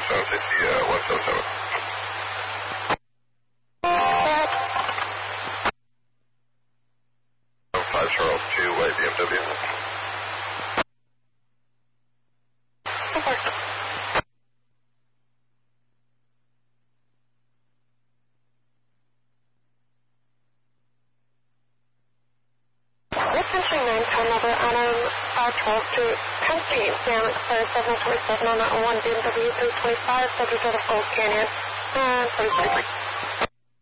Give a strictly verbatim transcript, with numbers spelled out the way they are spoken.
seven sixty, uh, one seven seven. five Charles two, white B M W. Okay. Attention nine ten number Adam five twelve to Country, San Clair seven twenty-seven on that one B M W three twenty-five, subject out of Gold Canyon, and forty-five.